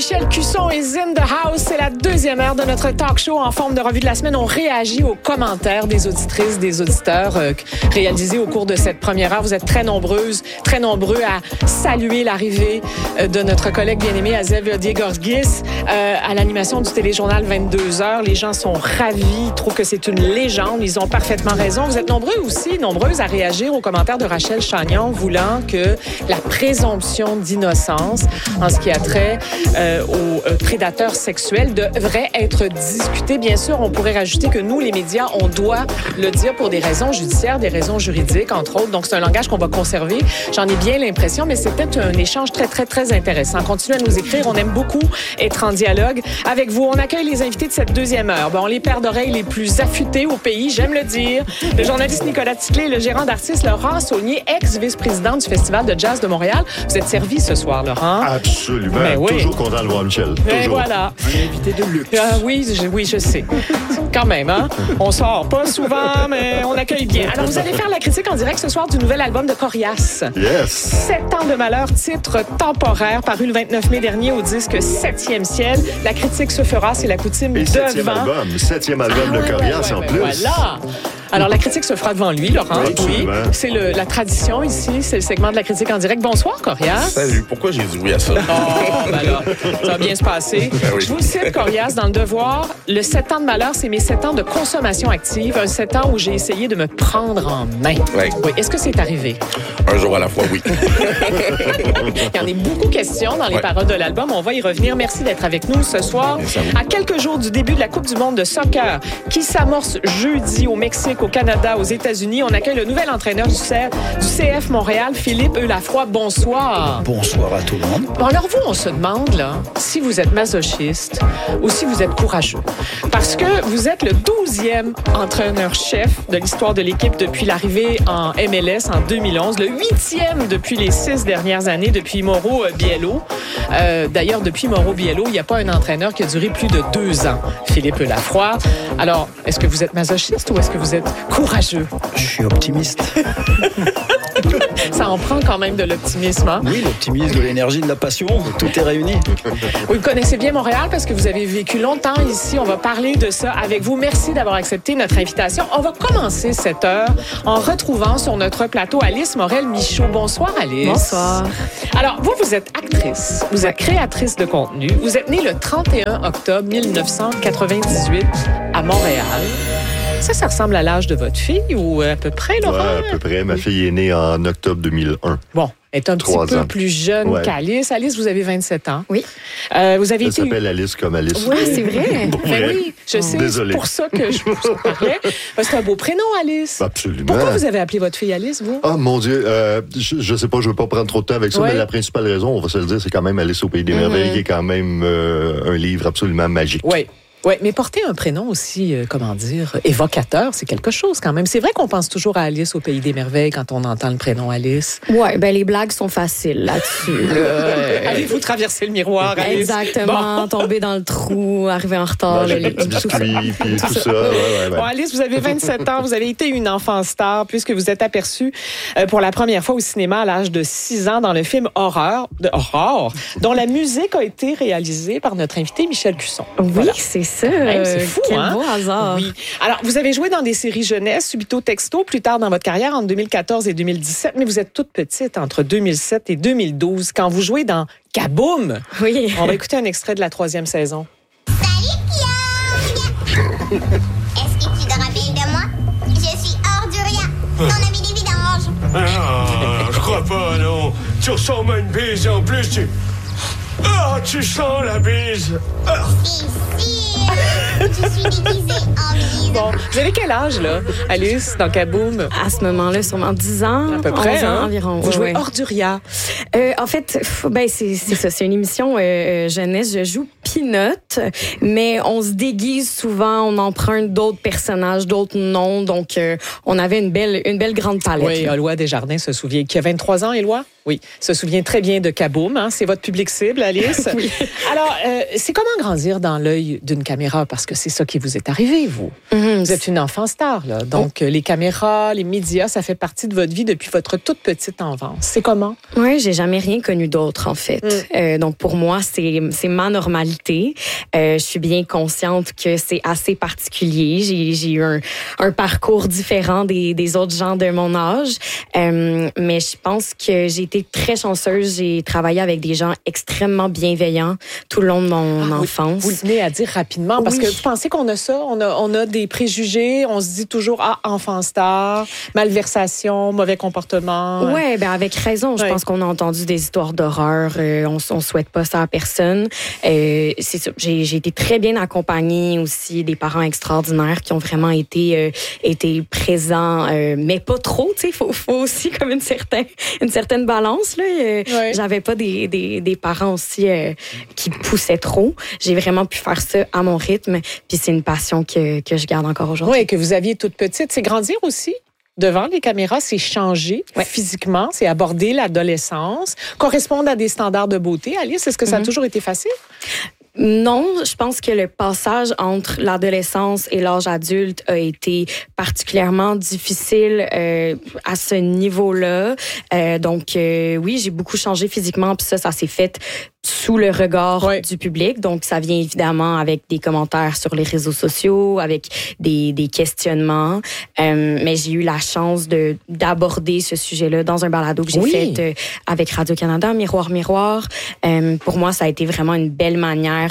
Michel Cusson is in the house. C'est la deuxième heure de notre talk show en forme de revue de la semaine. On réagit aux commentaires des auditrices, des auditeurs réalisés au cours de cette première heure. Vous êtes très nombreux à saluer l'arrivée de notre collègue bien-aimé Azel Diegorgis à l'animation du téléjournal 22h. Les gens sont ravis, ils trouvent que c'est une légende. Ils ont parfaitement raison. Vous êtes nombreuses à réagir aux commentaires de Rachel Chagnon voulant que la présomption d'innocence en ce qui a trait aux prédateurs sexuels devrait être discutée. Bien sûr, on pourrait rajouter que nous, les médias, on doit le dire pour des raisons judiciaires, des raisons juridiques, entre autres. Donc, c'est un langage qu'on va conserver. J'en ai bien l'impression, mais c'était un échange très, très, très intéressant. Continuez à nous écrire. On aime beaucoup être en dialogue avec vous. On accueille les invités de cette deuxième heure. Bon, les paires d'oreilles les plus affûtés au pays, j'aime le dire. Le journaliste Nicolas Ticlé, le gérant d'artistes Laurent Saunier, ex-vice-président du Festival de jazz de Montréal. Vous êtes servi ce soir, Laurent. Absolument. Oui. Toujours content de voir Michel. Et Toujours. voilà. Un invité de luxe. Oui, je sais. Quand même, hein? On sort pas souvent, mais on accueille bien. Alors, vous allez faire la critique en direct ce soir du nouvel album de Corias. Yes. 7 ans de malheur, titre temporaire, paru le 29 mai dernier au disque 7e ciel. La critique se fera, c'est la coutume, Et devant. septième album de Corias en plus. Voilà. Alors, la critique se fera devant lui, Laurent. Oui, c'est la tradition ici. C'est le segment de la critique en direct. Bonsoir, Corias. Salut, pourquoi j'ai dit oui à ça? Oh, ben là, ça va bien se passer. Ben oui. Je vous cite, Corias, dans Le Devoir. Le 7 ans de malheur, c'est mes 7 ans de consommation active. Un 7 ans où j'ai essayé de me prendre en main. Oui. Est-ce que c'est arrivé? Un jour à la fois, oui. Il y en a beaucoup questions dans les paroles de l'album. On va y revenir. Merci d'être avec nous ce soir. À quelques jours du début de la Coupe du monde de soccer qui s'amorce jeudi au Mexique, au Canada, aux États-Unis, on accueille le nouvel entraîneur du CF Montréal, Philippe Eulafroy. Bonsoir. Bonsoir à tout le monde. Bon, alors vous, on se demande là, si vous êtes masochiste ou si vous êtes courageux. Parce que vous êtes le 12e entraîneur-chef de l'histoire de l'équipe depuis l'arrivée en MLS en 2011, le 8e depuis les 6 dernières années, depuis Mauro Biello. D'ailleurs, depuis Mauro Biello, il n'y a pas un entraîneur qui a duré plus de 2 ans, Philippe Eulafroy. Alors, est-ce que vous êtes masochiste ou est-ce que vous êtes courageux? Je suis optimiste. Ça en prend quand même de l'optimisme, hein? Oui, l'optimisme, de l'énergie, de la passion, tout est réuni. Vous connaissez bien Montréal parce que vous avez vécu longtemps ici. On va parler de ça avec vous. Merci d'avoir accepté notre invitation. On va commencer cette heure en retrouvant sur notre plateau Alice Morel-Michaud. Bonsoir, Alice. Bonsoir. Alors, vous êtes actrice, vous êtes créatrice de contenu. Vous êtes née le 31 octobre 1998 à Montréal. Ça ressemble à l'âge de votre fille ou à peu près, Laurent? Ouais, à peu près. Ma fille est née en octobre 2001. Bon, elle est un petit peu ans. plus jeune qu'Alice. Alice, vous avez 27 ans. Oui. Vous avez Elle été... s'appelle Alice comme Alice. Oui, c'est vrai. Ben oui, je sais. Désolé. C'est pour ça que je vous en parlais. C'est un beau prénom, Alice. Absolument. Pourquoi vous avez appelé votre fille Alice, vous? Oh mon Dieu, je sais pas, je veux pas prendre trop de temps avec ça, mais la principale raison, on va se le dire, c'est quand même Alice au Pays des Merveilles, qui est quand même un livre absolument magique. Oui, mais porter un prénom aussi, évocateur, c'est quelque chose quand même. C'est vrai qu'on pense toujours à Alice au Pays des Merveilles quand on entend le prénom Alice. Oui, les blagues sont faciles là-dessus. Allez-vous traverser le miroir, Alice? Exactement, tomber dans le trou, arriver en retard. Manger des petits biscuits, puis tout ça. Ouais. Bon, Alice, vous avez 27 ans, vous avez été une enfant star puisque vous êtes aperçue pour la première fois au cinéma à l'âge de 6 ans dans le film Horreur, dont la musique a été réalisée par notre invité Michel Cusson. Oui, Voilà. c'est ça. C'est fou, Quel hein? beau hasard. Oui. Alors, vous avez joué dans des séries jeunesse, Subito Texto, plus tard dans votre carrière, entre 2014 et 2017, mais vous êtes toute petite entre 2007 et 2012 quand vous jouez dans Kaboom. Oui. On va écouter un extrait de la 3e saison. Salut, Pyong! Est-ce que tu te rappelles de moi? Je suis Orduria, ton ami des vidanges. Ah, je crois pas, non. Tu ressembles à une bise et en plus, tu sens la bise. Si, je suis déguisée en bise. Bon, vous avez quel âge, là, Alice, dans Kaboom? À ce moment-là, sûrement 10 ans. À peu près, 11 ans hein? environ. Vous jouez ouais. Orduria. En fait, c'est ça. C'est une émission jeunesse. Je joue Peanut, mais on se déguise souvent. On emprunte d'autres personnages, d'autres noms. Donc, on avait une belle grande palette. Oui, Éloi Desjardins se souvient. Qui a 23 ans, Éloi? Oui, se souvient très bien de Kaboom. Hein? C'est votre public cible, Alice. Oui. Alors, c'est comment grandir dans l'œil d'une caméra? Parce que c'est ça qui vous est arrivé, vous. Vous êtes une enfant star, là. Donc, les caméras, les médias, ça fait partie de votre vie depuis votre toute petite enfance. C'est comment? Oui, j'ai jamais rien connu d'autre, en fait. Donc, pour moi, c'est ma normalité. Je suis bien consciente que c'est assez particulier. J'ai eu un parcours différent des autres gens de mon âge. Mais je pense que j'ai été très chanceuse. J'ai travaillé avec des gens extrêmement bienveillants tout le long de mon enfance. Vous le tenez à dire rapidement, parce que vous pensez qu'on a ça? On a des préjugés, on se dit toujours, enfant star, malversation, mauvais comportement. Oui, ben avec raison. Je pense qu'on a entendu des histoires d'horreur. On souhaite pas ça à personne. C'est ça. J'ai été très bien accompagnée aussi, des parents extraordinaires qui ont vraiment été présents, mais pas trop, tu sais. Faut aussi comme une certaine balance, là. J'avais pas des parents aussi qui poussaient trop. J'ai vraiment pu faire ça à mon rythme, puis c'est une passion que je garde encore aujourd'hui. Oui, que vous aviez toute petite. C'est grandir aussi devant les caméras, c'est changer physiquement, c'est aborder l'adolescence, correspondre à des standards de beauté. Alice, est-ce que ça a toujours été facile? Non, je pense que le passage entre l'adolescence et l'âge adulte a été particulièrement difficile à ce niveau-là. Donc, oui, j'ai beaucoup changé physiquement, puis ça s'est fait sous le regard du public. Donc, ça vient évidemment avec des commentaires sur les réseaux sociaux, avec des questionnements. Mais j'ai eu la chance d'aborder ce sujet-là dans un balado que j'ai fait avec Radio-Canada, Miroir, Miroir. Pour moi, ça a été vraiment une belle manière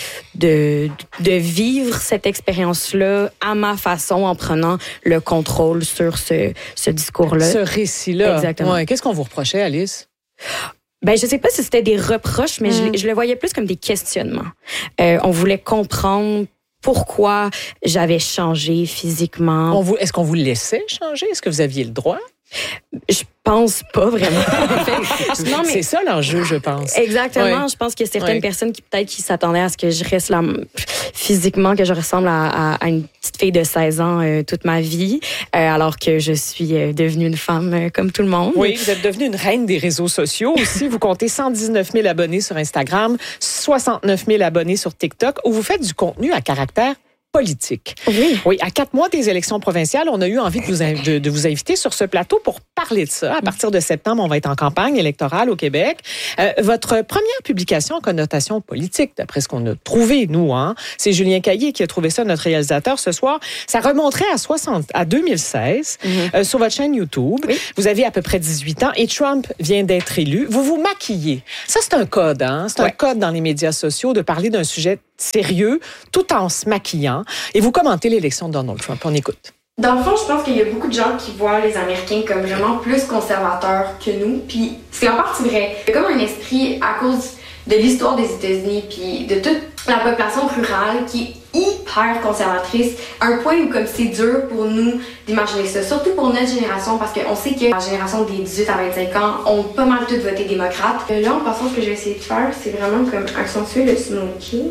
de vivre cette expérience-là à ma façon, en prenant le contrôle sur ce discours-là. Ce récit-là. Exactement. Ouais. Qu'est-ce qu'on vous reprochait, Alice? Ben, je sais pas si c'était des reproches, mais je le voyais plus comme des questionnements. On voulait comprendre pourquoi j'avais changé physiquement. Est-ce qu'on vous laissait changer? Est-ce que vous aviez le droit? Je pense pas vraiment. Non, mais c'est ça l'enjeu, je pense. Exactement. Je pense qu'il y a certaines personnes qui s'attendaient à ce que je reste là physiquement, que je ressemble à une petite fille de 16 ans toute ma vie, alors que je suis devenue une femme comme tout le monde. Oui, vous êtes devenue une reine des réseaux sociaux aussi. Vous comptez 119 000 abonnés sur Instagram, 69 000 abonnés sur TikTok, où vous faites du contenu à caractère politique. Oui, à 4 mois des élections provinciales, on a eu envie de vous inviter sur ce plateau pour parler de ça. À partir de septembre, on va être en campagne électorale au Québec. Votre première publication en connotation politique, d'après ce qu'on a trouvé, nous, c'est Julien Caillé qui a trouvé ça, notre réalisateur, ce soir. Ça remonterait à 2016 sur votre chaîne YouTube. Oui. Vous avez à peu près 18 ans et Trump vient d'être élu. Vous vous maquillez. Ça, c'est un code, C'est un code dans les médias sociaux de parler d'un sujet sérieux tout en se maquillant. Et vous commentez l'élection de Donald Trump. On écoute. Dans le fond, je pense qu'il y a beaucoup de gens qui voient les Américains comme vraiment plus conservateurs que nous. Puis c'est en partie vrai. Il y a comme un esprit à cause de l'histoire des États-Unis puis de toute la population rurale qui est hyper conservatrice, à un point où comme c'est dur pour nous d'imaginer ça, surtout pour notre génération, parce qu'on sait que la génération des 18 à 25 ans ont pas mal toutes voté démocrate. Là, en passant, ce que je vais essayer de faire, c'est vraiment comme accentuer le smoky.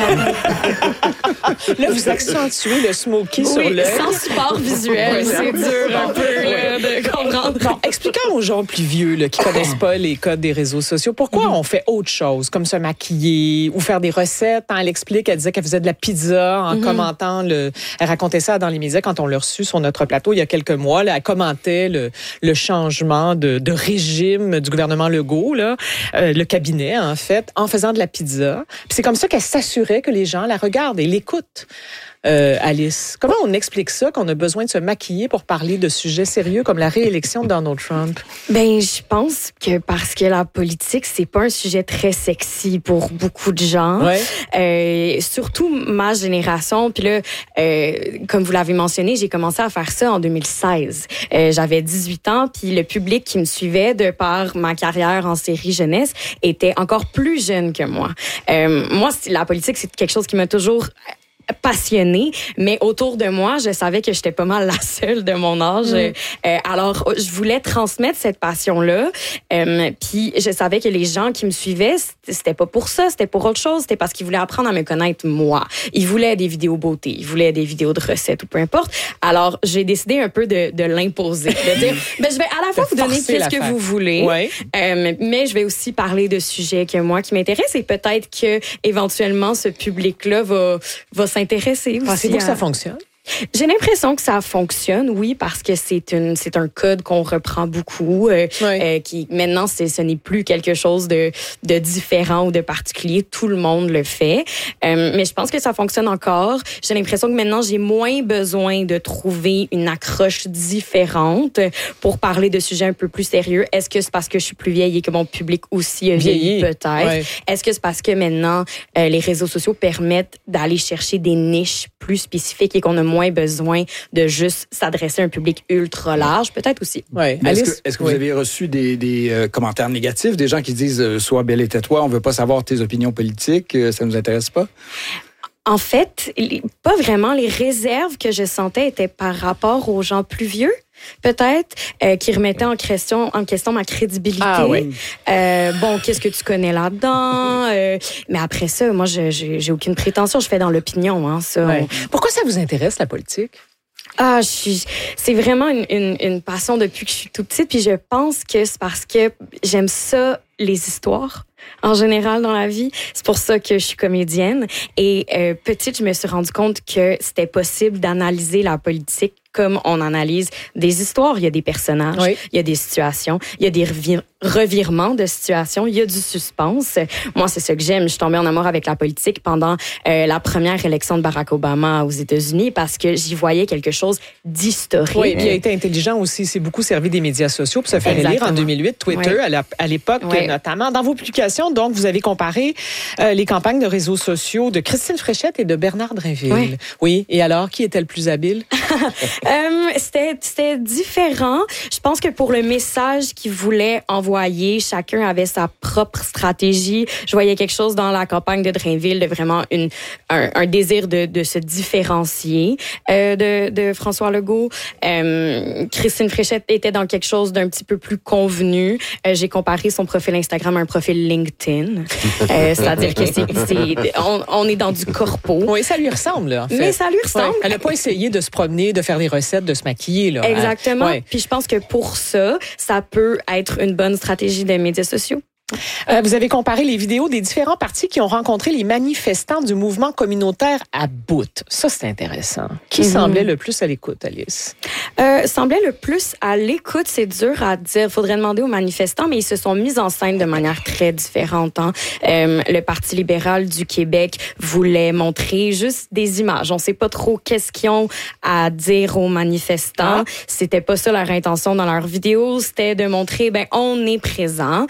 Là, vous accentuez le smoky sur l'œil. Sans support visuel, c'est dur un peu de comprendre. Bon, expliquons aux gens plus vieux qui connaissent pas les codes des réseaux sociaux, pourquoi on fait autre chose, comme se maquiller ou faire des recettes. Elle explique, elle disait qu'elle faisait de la pizza en commentant elle racontait ça dans les médias quand on l'a reçue sur notre plateau il y a quelques mois. Là, elle commentait le changement de régime du gouvernement Legault, le cabinet, en fait, en faisant de la pizza. Puis c'est comme ça qu'elle s'assurait que les gens la regardent et l'écoutent. Alice, comment on explique ça, qu'on a besoin de se maquiller pour parler de sujets sérieux comme la réélection de Donald Trump? Ben, je pense que parce que la politique, c'est pas un sujet très sexy pour beaucoup de gens. Surtout ma génération. Puis là, comme vous l'avez mentionné, j'ai commencé à faire ça en 2016. J'avais 18 ans, puis le public qui me suivait de par ma carrière en série jeunesse était encore plus jeune que moi. Moi, la politique, c'est quelque chose qui m'a toujours passionnée, mais autour de moi, je savais que j'étais pas mal la seule de mon âge. Alors, je voulais transmettre cette passion-là. Puis, je savais que les gens qui me suivaient, c'était pas pour ça, c'était pour autre chose. C'était parce qu'ils voulaient apprendre à me connaître moi. Ils voulaient des vidéos beauté, ils voulaient des vidéos de recettes ou peu importe. Alors, j'ai décidé un peu de l'imposer, de dire, ben, je vais à la fois vous donner qu'est-ce que vous voulez, mais je vais aussi parler de sujets que moi qui m'intéressent et peut-être que éventuellement ce public-là va s'intéresser aussi. Pensez-vous que ça fonctionne? J'ai l'impression que ça fonctionne, oui, parce que c'est un code qu'on reprend beaucoup, qui maintenant ce n'est plus quelque chose de différent ou de particulier. Tout le monde le fait, mais je pense que ça fonctionne encore. J'ai l'impression que maintenant j'ai moins besoin de trouver une accroche différente pour parler de sujets un peu plus sérieux. Est-ce que c'est parce que je suis plus vieille et que mon public aussi a vieilli peut-être? Ouais. Est-ce que c'est parce que maintenant les réseaux sociaux permettent d'aller chercher des niches plus spécifiques et qu'on a moins besoin de juste s'adresser à un public ultra large, peut-être aussi. Ouais. Est-ce que vous avez reçu des commentaires négatifs, des gens qui disent « Sois belle et tais-toi, on veut pas savoir tes opinions politiques, ça nous intéresse pas ». En fait, pas vraiment. Les réserves que je sentais étaient par rapport aux gens plus vieux, peut-être, qui remettaient en question ma crédibilité. Ah oui. Bon, qu'est-ce que tu connais là-dedans? Mais après ça, moi, j'ai aucune prétention. Je fais dans l'opinion, hein, ça. Ouais. Pourquoi ça vous intéresse, la politique? Ah, c'est vraiment une passion depuis que je suis toute petite. Puis je pense que c'est parce que j'aime ça, les histoires. En général, dans la vie. C'est pour ça que je suis comédienne. Et petite, je me suis rendu compte que c'était possible d'analyser la politique comme on analyse des histoires. Il y a des personnages, il y a des situations, il y a des revirements de situations, il y a du suspense. Moi, c'est ça que j'aime. Je suis tombée en amour avec la politique pendant la première élection de Barack Obama aux États-Unis parce que j'y voyais quelque chose d'historique. Oui, puis il a été intelligent aussi. Il s'est beaucoup servi des médias sociaux pour se faire élire en 2008. Twitter, à l'époque, notamment. Dans vos publications, donc, vous avez comparé les campagnes de réseaux sociaux de Christine Fréchette et de Bernard Drinville. Oui. Et alors, qui était le plus habile? C'était différent. Je pense que pour le message qu'ils voulaient envoyer, chacun avait sa propre stratégie. Je voyais quelque chose dans la campagne de Drainville, de vraiment un désir de se différencier de François Legault. Christine Fréchette était dans quelque chose d'un petit peu plus convenu. J'ai comparé son profil Instagram à un profil LinkedIn. C'est-à-dire que on est dans du corpo. Oui, ça lui ressemble, là, en fait. Mais ça lui ressemble. Ouais. Elle n'a pas essayé de se promener, de faire des recettes, de se maquiller, là. Exactement. Puis je pense que pour ça peut être une bonne stratégie des médias sociaux. Vous avez comparé les vidéos des différents partis qui ont rencontré les manifestants du mouvement communautaire à bout. Ça, c'est intéressant. Qui semblait le plus à l'écoute, Alice? Semblait le plus à l'écoute, c'est dur à dire. Il faudrait demander aux manifestants, mais ils se sont mis en scène de manière très différente. Hein. Le Parti libéral du Québec voulait montrer juste des images. On ne sait pas trop qu'est-ce qu'ils ont à dire aux manifestants. C'était pas ça leur intention dans leur vidéo. C'était de montrer, on est présent.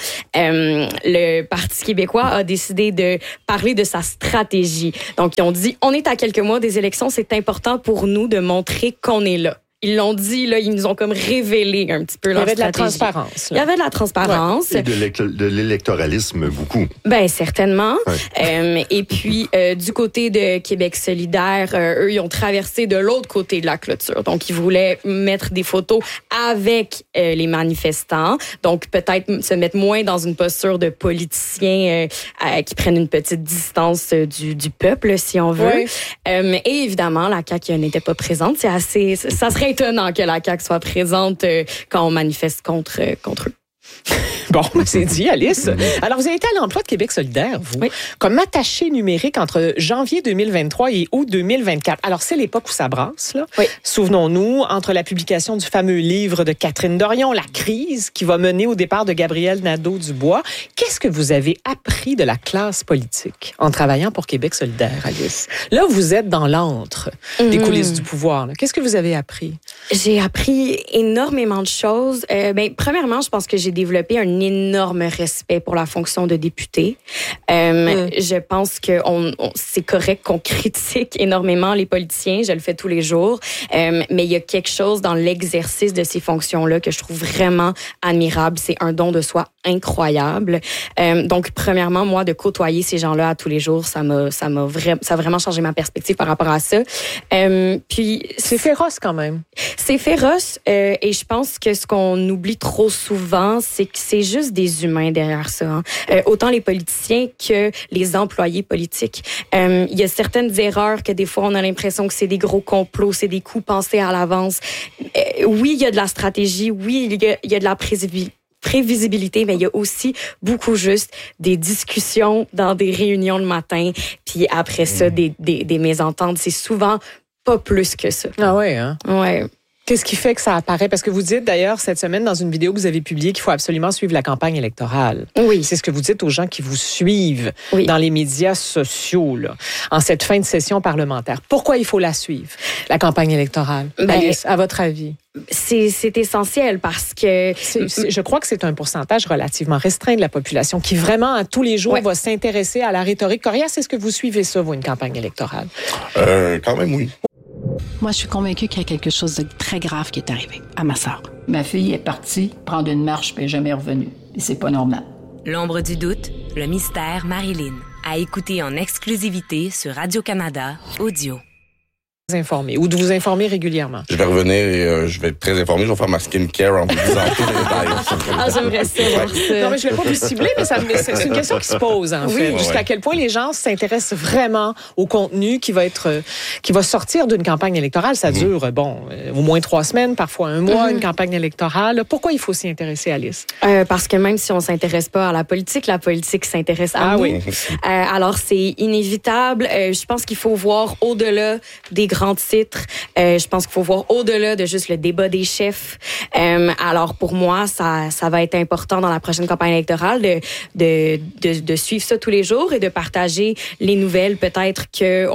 Le Parti québécois a décidé de parler de sa stratégie. Donc, ils ont dit, on est à quelques mois des élections, c'est important pour nous de montrer qu'on est là. Ils l'ont dit, là, ils nous ont comme révélé un petit peu leur stratégie. Il y avait de la transparence. Il y avait de la transparence. Et de l'électoralisme, beaucoup. Ben certainement. Ouais. Et puis, du côté de Québec solidaire, eux, ils ont traversé de l'autre côté de la clôture. Donc, ils voulaient mettre des photos avec les manifestants. Donc, peut-être se mettre moins dans une posture de politiciens qui prennent une petite distance du peuple, si on veut. Oui. Et évidemment, la CAQ n'était pas présente. Ça serait étonnant que la CAQ soit présente quand on manifeste contre eux. Bon, c'est dit, Alice. Alors, vous avez été à l'emploi de Québec solidaire, vous, comme attaché numérique entre janvier 2023 et août 2024. Alors, c'est l'époque où ça brasse, là. Oui. Souvenons-nous, entre la publication du fameux livre de Catherine Dorion, La crise, qui va mener au départ de Gabriel Nadeau-Dubois. Qu'est-ce que vous avez appris de la classe politique en travaillement pour Québec solidaire, Alice? Là, vous êtes dans l'antre des coulisses du pouvoir. Là. Qu'est-ce que vous avez appris? J'ai appris énormément de choses. Premièrement, je pense que j'ai développé un énorme respect pour la fonction de député. Je pense que c'est correct qu'on critique énormément les politiciens. Je le fais tous les jours. Mais il y a quelque chose dans l'exercice de ces fonctions-là que je trouve vraiment admirable. C'est un don de soi incroyable. Donc, premièrement, moi, de côtoyer ces gens-là à tous les jours, ça a vraiment changé ma perspective par rapport à ça. Puis c'est féroce quand même. C'est féroce et je pense que ce qu'on oublie trop souvent, c'est que c'est juste des humains derrière ça. Hein. Autant les politiciens que les employés politiques. Il y a certaines erreurs que des fois on a l'impression que c'est des gros complots, c'est des coups pensés à l'avance. Oui, il y a de la stratégie, oui, il y a de la prévisibilité, mais il y a aussi beaucoup juste des discussions dans des réunions le matin, puis après ça, des mésententes. C'est souvent pas plus que ça. Ah ouais, hein? Ouais. Qu'est-ce qui fait que ça apparaît? Parce que vous dites d'ailleurs cette semaine dans une vidéo que vous avez publiée qu'il faut absolument suivre la campagne électorale. Oui. C'est ce que vous dites aux gens qui vous suivent oui. dans les médias sociaux, là, en cette fin de session parlementaire. Pourquoi il faut la suivre, la campagne électorale? Alice, à votre avis? C'est essentiel parce que... je crois que c'est un pourcentage relativement restreint de la population qui vraiment, à tous les jours, va s'intéresser à la rhétorique. Corias, est-ce que vous suivez ça, vous, une campagne électorale? Quand même, oui. Moi, je suis convaincue qu'il y a quelque chose de très grave qui est arrivé à ma sœur. Ma fille est partie prendre une marche puis elle n'est jamais revenue. Et c'est pas normal. L'ombre du doute, le mystère Marilyn. À écouter en exclusivité sur Radio-Canada Audio. Informer ou de vous informer régulièrement. Je vais revenir et je vais être très informé. Je vais faire ma skincare en vous disant tous les détails. J'aimerais savoir ça. Non, mais je ne vais pas vous cibler, mais c'est une question qui se pose, en fait. Jusqu'à quel point les gens s'intéressent vraiment au contenu qui va sortir d'une campagne électorale. Ça dure, au moins 3 semaines, parfois 1 mois, une campagne électorale. Pourquoi il faut s'y intéresser, Alice? Parce que même si on ne s'intéresse pas à la politique s'intéresse à nous. Oui. Alors, c'est inévitable. Je pense qu'il faut voir au-delà des grands titres. Je pense qu'il faut voir au-delà de juste le débat des chefs. Alors, pour moi, ça va être important dans la prochaine campagne électorale de suivre ça tous les jours et de partager les nouvelles peut-être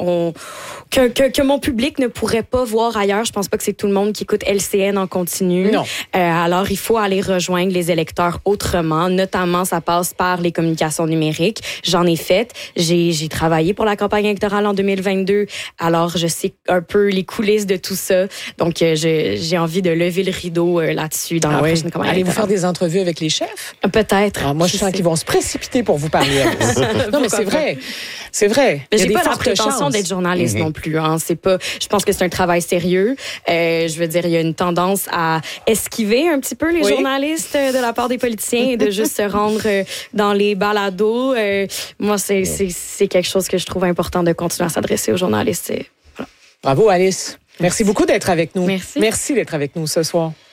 que mon public ne pourrait pas voir ailleurs. Je pense pas que c'est tout le monde qui écoute LCN en continu. Non. Alors, il faut aller rejoindre les électeurs autrement. Notamment, ça passe par les communications numériques. J'en ai fait. J'ai travaillé pour la campagne électorale en 2022. Alors, je sais un peu les coulisses de tout ça. Donc, j'ai envie de lever le rideau là-dessus dans la prochaine campagne. Allez-vous faire des entrevues avec les chefs? Peut-être. Alors, moi, je sens qu'ils vont se précipiter pour vous parler. Non, mais c'est vrai. C'est vrai. Mais j'ai pas la prétention d'être journaliste non plus. Hein. C'est pas. Je pense que c'est un travail sérieux. Je veux dire, il y a une tendance à esquiver un petit peu les journalistes de la part des politiciens et de juste se rendre dans les balados. Moi, c'est quelque chose que je trouve important de continuer à s'adresser aux journalistes. Bravo, Alice. Merci beaucoup d'être avec nous. Merci. Merci d'être avec nous ce soir.